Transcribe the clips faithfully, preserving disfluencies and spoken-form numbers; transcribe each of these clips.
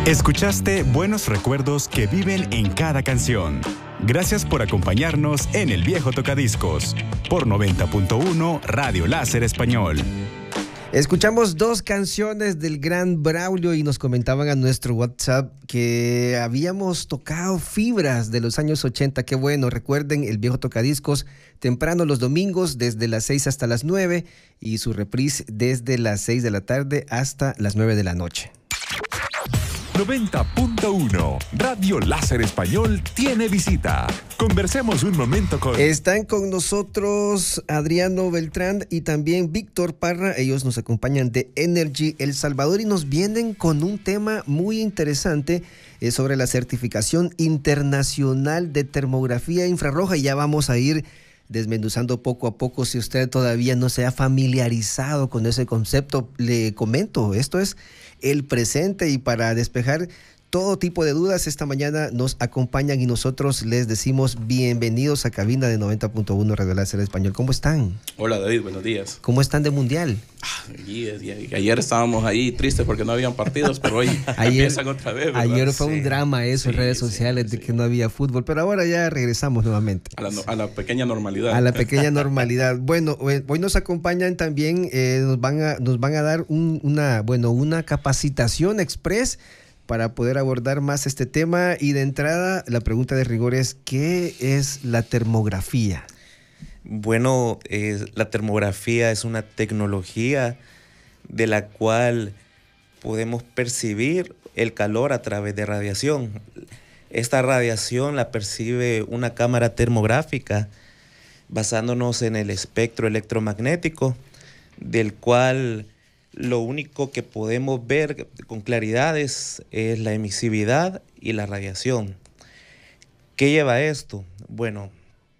Escuchaste buenos recuerdos que viven en cada canción. Gracias por acompañarnos en El Viejo Tocadiscos por noventa punto uno Radio Láser Español. Escuchamos dos canciones del gran Braulio y nos comentaban a nuestro WhatsApp que habíamos tocado fibras de los años ochenta. Qué bueno, recuerden El Viejo Tocadiscos temprano los domingos desde las seis hasta las nueve y su reprise desde las seis de la tarde hasta las nueve de la noche. noventa punto uno Radio Láser Español tiene visita. Conversemos un momento con... Están con nosotros Adriano Beltrán y también Víctor Parra. Ellos nos acompañan de Energy El Salvador y nos vienen con un tema muy interesante eh, sobre la certificación internacional de termografía infrarroja. Y ya vamos a ir desmenuzando poco a poco. Si usted todavía no se ha familiarizado con ese concepto, le comento, esto es el presente, y para despejar todo tipo de dudas esta mañana nos acompañan y nosotros les decimos bienvenidos a cabina de noventa punto uno Radio Láser Español. ¿Cómo están? Hola David, buenos días. ¿Cómo están de mundial? Ah, y, y, ayer estábamos ahí tristes porque no habían partidos, pero hoy ayer, empiezan otra vez, ¿verdad? Ayer fue sí. un drama eso sí, en redes sociales sí, de sí. que no había fútbol, pero ahora ya regresamos nuevamente. A la, a la pequeña normalidad. A la pequeña normalidad. Bueno, hoy nos acompañan también, eh, nos van a, nos van a dar un, una, bueno, una capacitación express para poder abordar más este tema. Y de entrada, la pregunta de rigor es, ¿qué es la termografía? Bueno, eh, la termografía es una tecnología de la cual podemos percibir el calor a través de radiación. Esta radiación la percibe una cámara termográfica basándonos en el espectro electromagnético, del cual lo único que podemos ver con claridad es, es la emisividad y la radiación. ¿Qué lleva esto? Bueno,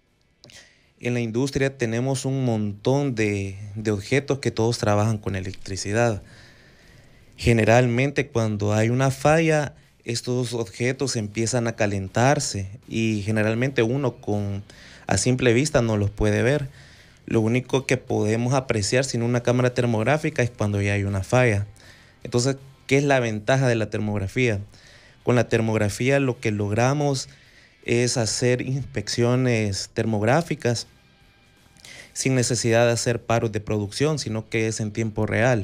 en la industria tenemos un montón de, de objetos que todos trabajan con electricidad. Generalmente cuando hay una falla, estos objetos empiezan a calentarse y generalmente uno con, a simple vista no los puede ver. Lo único que podemos apreciar sin una cámara termográfica es cuando ya hay una falla. Entonces, ¿qué es la ventaja de la termografía? Con la termografía lo que logramos es hacer inspecciones termográficas sin necesidad de hacer paros de producción, sino que es en tiempo real.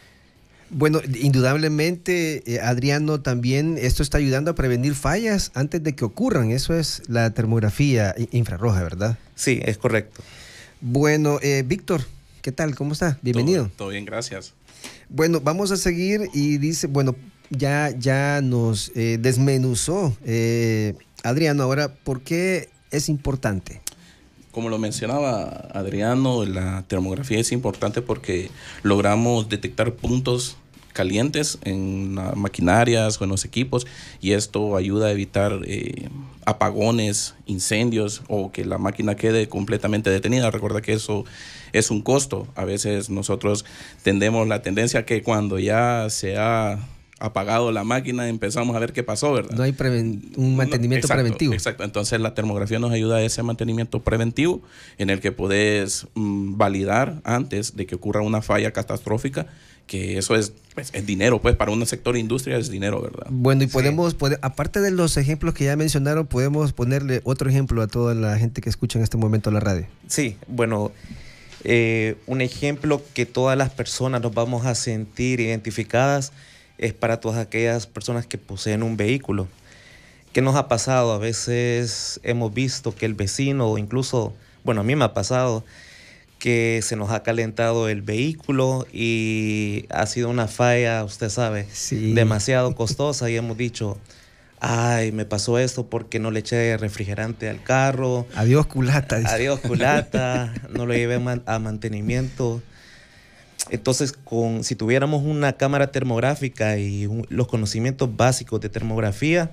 Bueno, indudablemente, eh, Adriano, también esto está ayudando a prevenir fallas antes de que ocurran. Eso es la termografía infrarroja, ¿verdad? Sí, es correcto. Bueno, eh, Víctor, ¿qué tal? ¿Cómo está? Bienvenido. Todo, todo bien, gracias. Bueno, vamos a seguir y dice, bueno, ya, ya nos eh, desmenuzó eh, Adriano. Ahora, ¿por qué es importante? Como lo mencionaba Adriano, la termografía es importante porque logramos detectar puntos calientes en uh, maquinarias o en los equipos, y esto ayuda a evitar eh, apagones, incendios o que la máquina quede completamente detenida. Recuerda que eso es un costo. A veces nosotros tendemos la tendencia que cuando ya se ha apagado la máquina empezamos a ver qué pasó, ¿verdad? No hay preven- un mantenimiento no, exacto, preventivo. Exacto, entonces la termografía nos ayuda a ese mantenimiento preventivo en el que puedes mm, validar antes de que ocurra una falla catastrófica, que eso es, pues, es dinero, pues para un sector de industria es dinero, ¿verdad? Bueno, y podemos, sí. poder, aparte de los ejemplos que ya mencionaron, podemos ponerle otro ejemplo a toda la gente que escucha en este momento la radio. Sí, bueno, eh, un ejemplo que todas las personas nos vamos a sentir identificadas es para todas aquellas personas que poseen un vehículo. ¿Qué nos ha pasado? A veces hemos visto que el vecino, o incluso, bueno, a mí me ha pasado que se nos ha calentado el vehículo y ha sido una falla, usted sabe, sí. demasiado costosa, y hemos dicho, ay, me pasó esto porque no le eché refrigerante al carro. Adiós culata. Adiós culata, no lo llevé a mantenimiento. Entonces, con, si tuviéramos una cámara termográfica y un, los conocimientos básicos de termografía,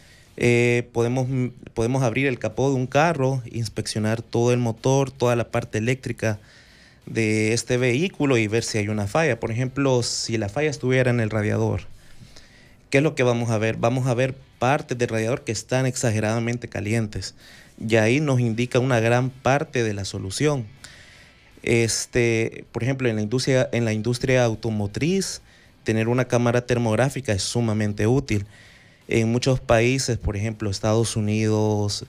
eh, podemos, podemos abrir el capó de un carro, inspeccionar todo el motor, toda la parte eléctrica de este vehículo y ver si hay una falla. Por ejemplo, si la falla estuviera en el radiador, ¿qué es lo que vamos a ver? Vamos a ver partes del radiador que están exageradamente calientes, y ahí nos indica una gran parte de la solución. Este, por ejemplo, en la industria, en la industria automotriz tener una cámara termográfica es sumamente útil. En muchos países, por ejemplo, Estados Unidos,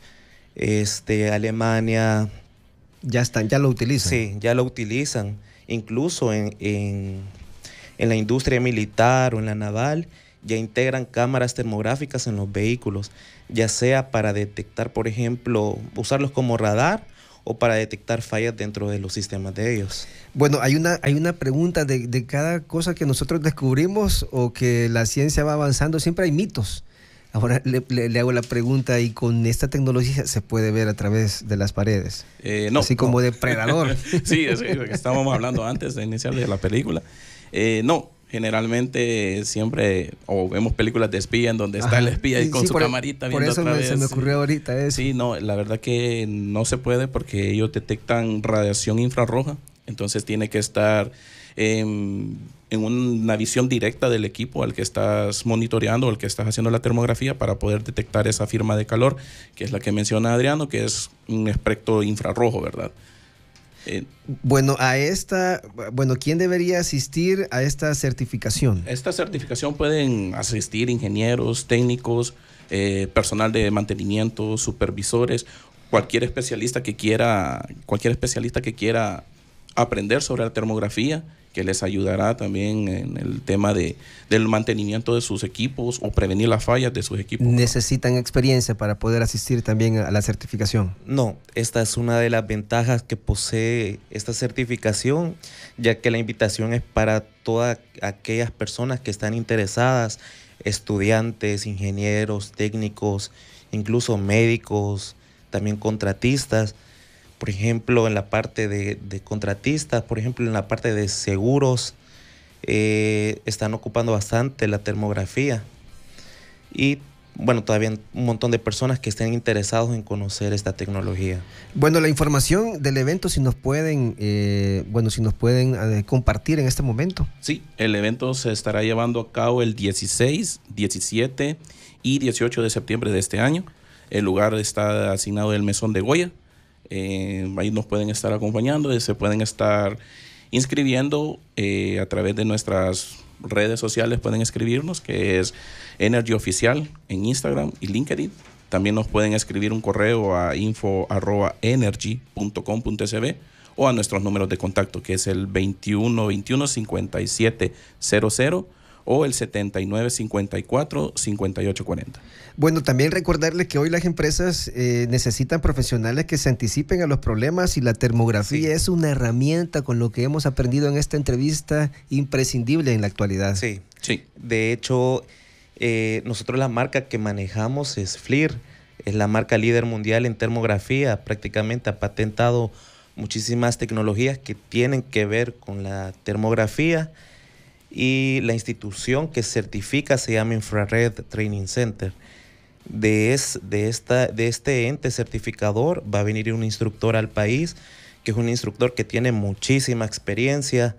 este, Alemania... Ya están, ya lo utilizan. Sí, ya lo utilizan. Incluso en, en, en la industria militar o en la naval, ya integran cámaras termográficas en los vehículos, ya sea para detectar, por ejemplo, usarlos como radar o para detectar fallas dentro de los sistemas de ellos. Bueno, hay una, hay una pregunta de, de cada cosa que nosotros descubrimos o que la ciencia va avanzando, siempre hay mitos. Ahora le, le, le hago la pregunta, ¿y con esta tecnología se puede ver a través de las paredes? Eh, no. Así como no. depredador. Sí, es lo que estábamos hablando antes de iniciar de la película. Eh, no, generalmente siempre, o vemos películas de espía en donde está Ajá. el espía y sí, con sí, su por, camarita por viendo eso otra me, vez. se me ocurrió ahorita eso. Sí, no, la verdad que no se puede porque ellos detectan radiación infrarroja, entonces tiene que estar en, en una visión directa del equipo al que estás monitoreando, al que estás haciendo la termografía, para poder detectar esa firma de calor, que es la que menciona Adriano, que es un espectro infrarrojo, ¿verdad? Eh, bueno, a esta, bueno, ¿quién debería asistir a esta certificación? Esta certificación pueden asistir ingenieros, técnicos, eh, personal de mantenimiento, supervisores, cualquier especialista que quiera, cualquier especialista que quiera aprender sobre la termografía, que les ayudará también en el tema de, del mantenimiento de sus equipos o prevenir las fallas de sus equipos. ¿Necesitan experiencia para poder asistir también a la certificación? No, esta es una de las ventajas que posee esta certificación, ya que la invitación es para todas aquellas personas que están interesadas, estudiantes, ingenieros, técnicos, incluso médicos, también contratistas. Por ejemplo, en la parte de, de contratistas, por ejemplo, en la parte de seguros, eh, están ocupando bastante la termografía. Y bueno, todavía un montón de personas que estén interesados en conocer esta tecnología. Bueno, la información del evento, si nos pueden, eh, bueno, si nos pueden eh, compartir en este momento. Sí, el evento se estará llevando a cabo el dieciséis, diecisiete y dieciocho de septiembre de este año. El lugar está asignado del Mesón de Goya. Eh, ahí nos pueden estar acompañando y se pueden estar inscribiendo eh, a través de nuestras redes sociales. Pueden escribirnos, que es Energy Oficial en Instagram y LinkedIn. También nos pueden escribir un correo a info arroba energy punto com punto s b o a nuestros números de contacto, que es el veintiuno veintiuno cincuenta y siete cero cero o el setenta y nueve cincuenta y cuatro cincuenta y ocho cuarenta. Bueno, también recordarles que hoy las empresas eh, necesitan profesionales que se anticipen a los problemas, y la termografía sí. es una herramienta, con lo que hemos aprendido en esta entrevista, imprescindible en la actualidad. Sí, sí. De hecho, eh, nosotros la marca que manejamos es FLIR, es la marca líder mundial en termografía, prácticamente ha patentado muchísimas tecnologías que tienen que ver con la termografía, y la institución que certifica se llama Infrared Training Center. De, es, de, esta, de este ente certificador va a venir un instructor al país, que es un instructor que tiene muchísima experiencia,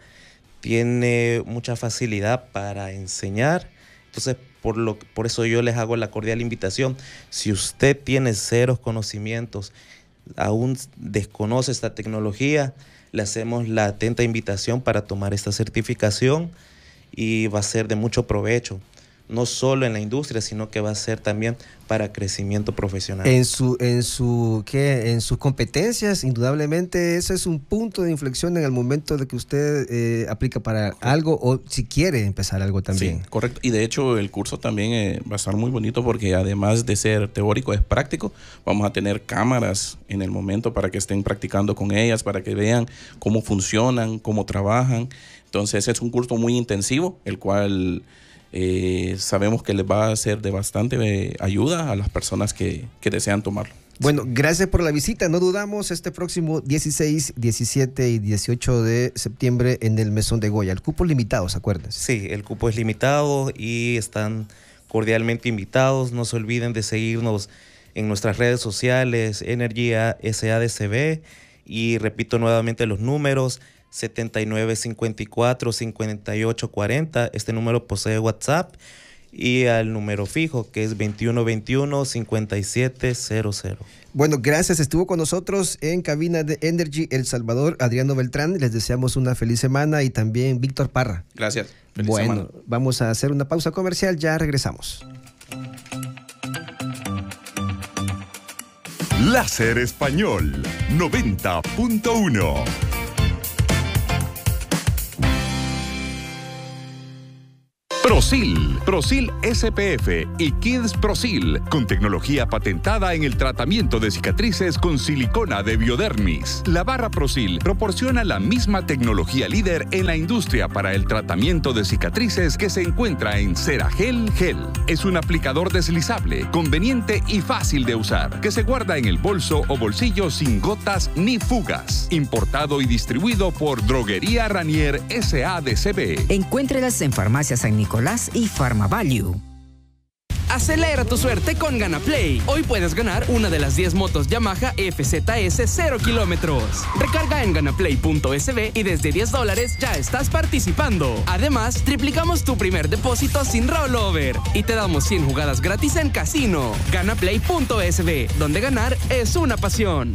tiene mucha facilidad para enseñar. Entonces, por, lo, por eso yo les hago la cordial invitación. Si usted tiene ceros conocimientos, aún desconoce esta tecnología, le hacemos la atenta invitación para tomar esta certificación, y va a ser de mucho provecho, no solo en la industria, sino que va a ser también para crecimiento profesional. En su, en su, ¿qué? En sus competencias, indudablemente ese es un punto de inflexión en el momento de que usted eh, aplica para correcto. algo, o si quiere empezar algo también. Sí, correcto. Y de hecho el curso también eh, va a estar muy bonito, porque además de ser teórico, es práctico. Vamos a tener cámaras en el momento para que estén practicando con ellas, para que vean cómo funcionan, cómo trabajan. Entonces es un curso muy intensivo, el cual eh, sabemos que les va a ser de bastante eh, ayuda a las personas que, que desean tomarlo. Bueno, gracias por la visita. No dudamos este próximo dieciséis, diecisiete y dieciocho de septiembre en el Mesón de Goya. El cupo es limitado, ¿se acuerdan? Sí, el cupo es limitado y están cordialmente invitados. No se olviden de seguirnos en nuestras redes sociales, Energy S A D C B, y repito nuevamente los números: setenta y nueve cincuenta y cuatro cincuenta y ocho cuarenta. Este número posee WhatsApp, y al número fijo que es veintiuno veintiuno cincuenta y siete cero cero. Bueno, gracias. Estuvo con nosotros en cabina de Energy El Salvador, Adriano Beltrán. Les deseamos una feliz semana y también Víctor Parra. Gracias. Feliz bueno, semana. Vamos a hacer una pausa comercial. Ya regresamos. Láser Español noventa punto uno. Prosil, Prosil S P F y Kids Prosil, con tecnología patentada en el tratamiento de cicatrices con silicona de Biodermis. La barra Prosil proporciona la misma tecnología líder en la industria para el tratamiento de cicatrices que se encuentra en Ceragel Gel. Es un aplicador deslizable, conveniente y fácil de usar, que se guarda en el bolso o bolsillo sin gotas ni fugas. Importado y distribuido por Droguería Ranier S A de C B. Encuéntrelas en Farmacia San Nicolás y PharmaValue. Acelera tu suerte con GanaPlay. Hoy puedes ganar una de las diez motos Yamaha F Z S cero kilómetros. Recarga en ganaplay punto s b y desde diez dólares ya estás participando. Además, triplicamos tu primer depósito sin rollover y te damos cien jugadas gratis en casino. ganaplay punto s b, donde ganar es una pasión.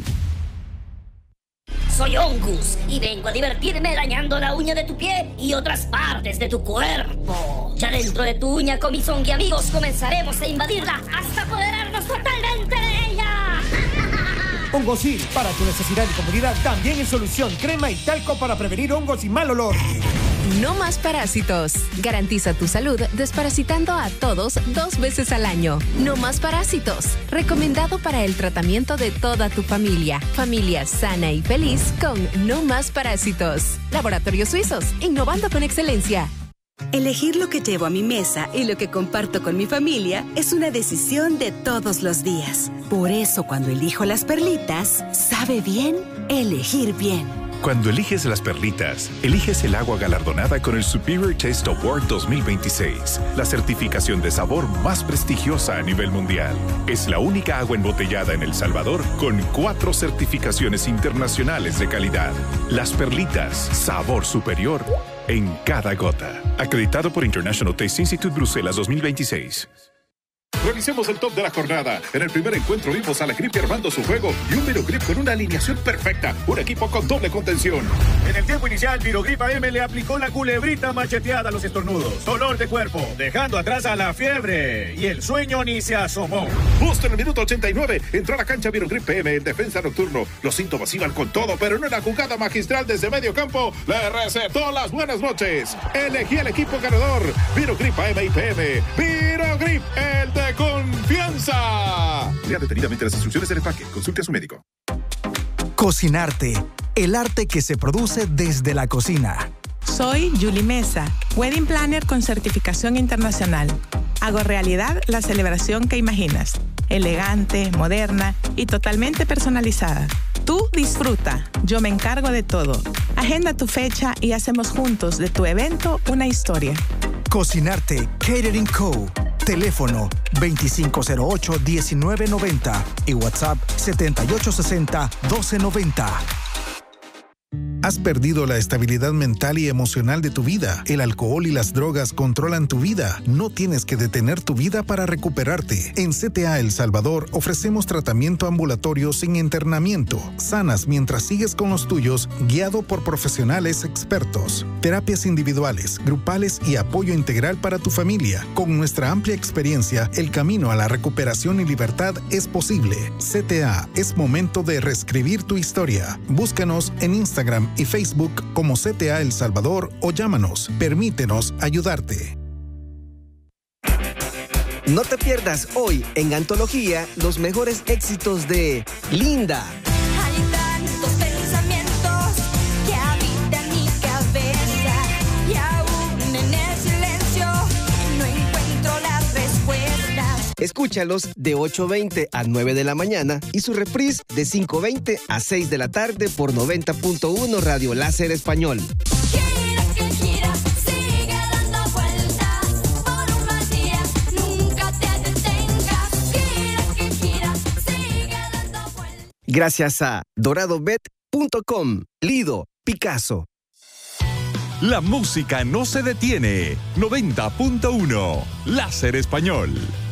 Soy Ongus y vengo a divertirme dañando la uña de tu pie y otras partes de tu cuerpo. Ya dentro de tu uña, con mis ongi amigos, comenzaremos a invadirla hasta apoderarnos totalmente de ella. Hongosil, para tu necesidad y comodidad, también en solución, crema y talco para prevenir hongos y mal olor. No más parásitos. Garantiza tu salud desparasitando a todos dos veces al año. No más parásitos. Recomendado para el tratamiento de toda tu familia. Familia sana y feliz con No más parásitos. Laboratorios Suizos, innovando con excelencia. Elegir lo que llevo a mi mesa y lo que comparto con mi familia es una decisión de todos los días. Por eso, cuando elijo las perlitas, sabe bien elegir bien. Cuando eliges las perlitas, eliges el agua galardonada con el Superior Taste Award dos mil veintiséis, la certificación de sabor más prestigiosa a nivel mundial. Es la única agua embotellada en El Salvador con cuatro certificaciones internacionales de calidad. Las perlitas, sabor superior en cada gota. Acreditado por International Taste Institute Bruselas dos mil veintiséis. Realicemos el top de la jornada. En el primer encuentro vimos a la Grip armando su juego y un Virogrip con una alineación perfecta. Un equipo con doble contención. En el tiempo inicial, Virogrip A M le aplicó la culebrita macheteada a los estornudos. Dolor de cuerpo, dejando atrás a la fiebre. Y el sueño ni se asomó. Justo en el minuto ochenta y nueve, entró a la cancha Virogrip P M en defensa nocturno. Los síntomas iban con todo, pero en una jugada magistral desde medio campo, le recetó las buenas noches. Elegí el equipo ganador. Virogrip A M y P M. Virogrip, el de confianza. Lea detenidamente las instrucciones del empaque. Consulte a su médico. Cocinarte, el arte que se produce desde la cocina. Soy Julie Mesa, Wedding Planner con certificación internacional. Hago realidad la celebración que imaginas. Elegante, moderna y totalmente personalizada. Tú disfruta, yo me encargo de todo. Agenda tu fecha y hacemos juntos de tu evento una historia. Cocinarte, Catering Co. Teléfono veinticinco cero ocho, diecinueve noventa y WhatsApp setenta y ocho sesenta, doce noventa. ¿Has perdido la estabilidad mental y emocional de tu vida? El alcohol y las drogas controlan tu vida. No tienes que detener tu vida para recuperarte. En C T A El Salvador ofrecemos tratamiento ambulatorio sin internamiento. Sanas mientras sigues con los tuyos, guiado por profesionales expertos. Terapias individuales, grupales y apoyo integral para tu familia. Con nuestra amplia experiencia, el camino a la recuperación y libertad es posible. C T A, es momento de reescribir tu historia. Búscanos en Instagram y Facebook como C T A El Salvador o llámanos. Permítenos ayudarte. No te pierdas hoy en Antología los mejores éxitos de Linda. Hay tantos pensamientos que habitan mi cabeza y aún en el silencio no encuentro las respuestas. Escúchalos de ocho veinte a nueve de la mañana y su reprise de cinco veinte a seis de la tarde por noventa punto uno Radio Láser Español. Gira que gira, sigue dando vueltas por un mal día, nunca te detengas. Gira que gira, sigue dando vueltas. Gracias a dorado bet punto com, Lido, Picasso. La música no se detiene. noventa punto uno Láser Español.